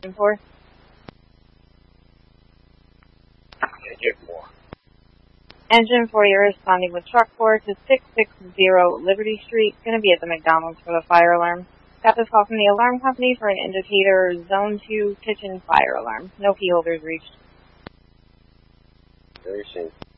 4. Yeah, get more. Engine 4, you're responding with truck 4 to 660 Liberty Street. Going to be at the McDonald's for the fire alarm. Got this call from the alarm company for an indicator Zone 2 kitchen fire alarm. No key holders reached. Very soon.